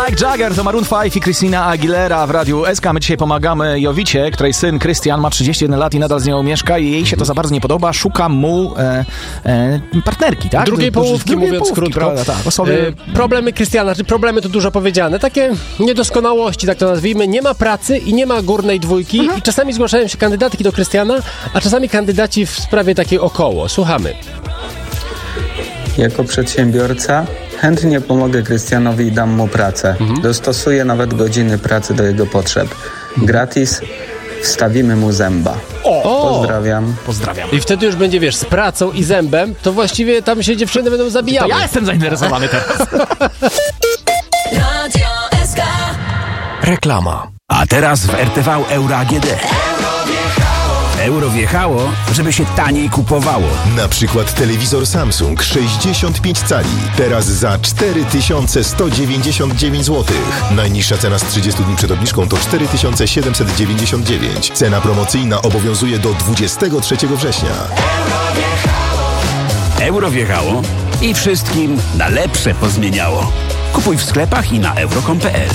Mike Jagger to Maroon 5 i Christina Aguilera w Radiu SK. My dzisiaj pomagamy Jowicie, której syn Krystian ma 31 lat i nadal z nią mieszka i jej się to za bardzo nie podoba. Szuka mu partnerki, tak? Drugiej połówki, mówiąc krótko. Prawda, tak. Problemy Krystiana, czy problemy to dużo powiedziane. Takie niedoskonałości, tak to nazwijmy. Nie ma pracy i nie ma górnej dwójki. I czasami zgłaszają się kandydatki do Krystiana, a czasami kandydaci w sprawie takiej około. Słuchamy. Jako przedsiębiorca chętnie pomogę Krystianowi i dam mu pracę. Dostosuję nawet godziny pracy do jego potrzeb. Gratis wstawimy mu zęba. Pozdrawiam. I wtedy już będzie, wiesz, z pracą i zębem, to właściwie tam się dziewczyny będą zabijały. To ja jestem zainteresowany teraz. Reklama. A teraz w RTV Euro AGD. Euro wjechało, żeby się taniej kupowało. Na przykład telewizor Samsung 65 cali. Teraz za 4199 zł. Najniższa cena z 30 dni przed obniżką to 4799. Cena promocyjna obowiązuje do 23 września. Euro wjechało i wszystkim na lepsze pozmieniało. Kupuj w sklepach i na euro.com.pl.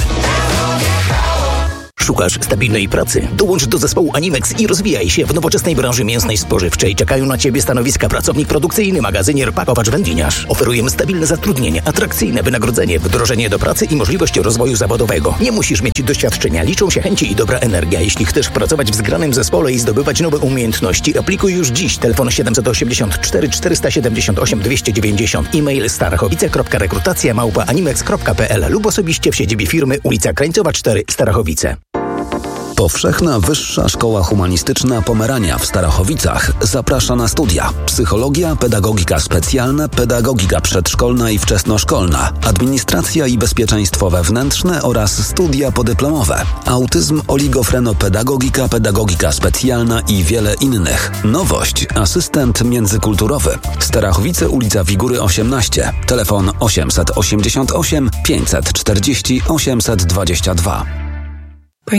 Szukasz stabilnej pracy? Dołącz do zespołu Animex i rozwijaj się w nowoczesnej branży mięsnej spożywczej. Czekają na Ciebie stanowiska pracownik produkcyjny, magazynier, pakowacz, wędliniarz. Oferujemy stabilne zatrudnienie, atrakcyjne wynagrodzenie, wdrożenie do pracy i możliwość rozwoju zawodowego. Nie musisz mieć doświadczenia, liczą się chęci i dobra energia. Jeśli chcesz pracować w zgranym zespole i zdobywać nowe umiejętności, aplikuj już dziś. Telefon 784 478 290. E-mail starachowice.rekrutacja@animex.pl lub osobiście w siedzibie firmy ulica Krańcowa 4, Starachowice. Powszechna Wyższa Szkoła Humanistyczna Pomerania w Starachowicach zaprasza na studia: psychologia, pedagogika specjalna, pedagogika przedszkolna i wczesnoszkolna, administracja i bezpieczeństwo wewnętrzne oraz studia podyplomowe, autyzm, oligofrenopedagogika, pedagogika specjalna i wiele innych. Nowość: asystent międzykulturowy. Starachowice, ulica Wigury 18, telefon 888 540 822.